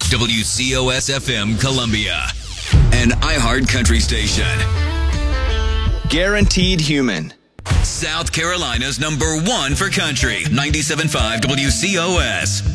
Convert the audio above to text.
WCOS FM Columbia, an iHeart country station. Guaranteed Human. South Carolina's #1 for country. 97.5 WCOS.